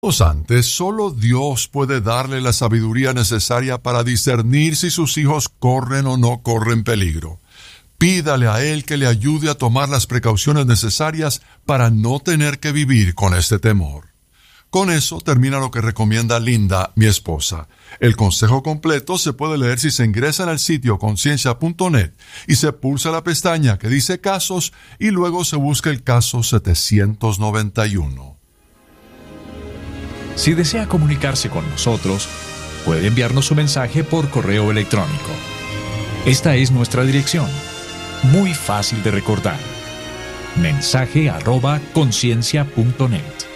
Antes, solo Dios puede darle la sabiduría necesaria para discernir si sus hijos corren o no corren peligro. Pídale a Él que le ayude a tomar las precauciones necesarias para no tener que vivir con este temor. Con eso termina lo que recomienda Linda, mi esposa. El consejo completo se puede leer si se ingresa en el sitio conciencia.net y se pulsa la pestaña que dice casos y luego se busca el caso 791. Si desea comunicarse con nosotros, puede enviarnos su mensaje por correo electrónico. Esta es nuestra dirección, muy fácil de recordar: mensaje@conciencia.net.